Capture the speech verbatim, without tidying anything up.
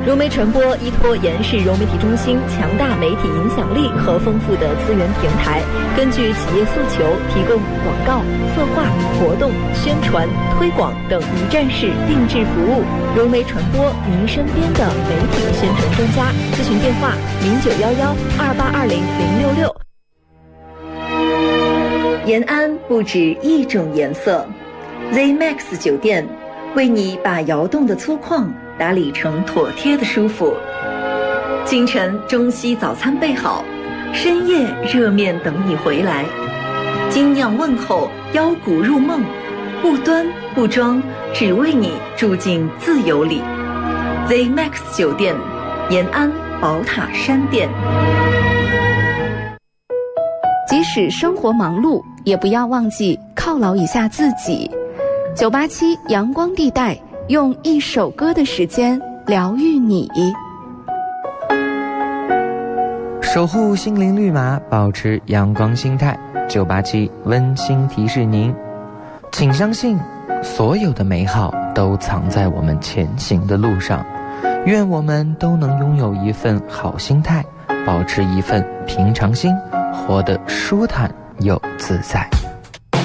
融媒传播依托延世融媒体中心强大媒体影响力和丰富的资源平台，根据企业诉求，提供广告、策划、活动、宣传、推广等一站式定制服务。融媒传播，您身边的媒体宣传专家。咨询电话：零九幺幺二八二零零六六。延安不止一种颜色 ，Z Max 酒店为你把窑洞的粗犷打理成妥帖的舒服。清晨中西早餐备好，深夜热面等你回来。精酿问候，腰鼓入梦，不端不装，只为你住进自由里。Z Max 酒店，延安宝塔山店。 即使生活忙碌，也不要忘记犒劳一下自己。九八七阳光地带，用一首歌的时间疗愈你。 守护心灵绿码，保持阳光心态。九八七温馨提示您，请相信所有的美好都藏在我们前行的路上。愿我们都能拥有一份好心态，保持一份平常心，活得舒坦又自在。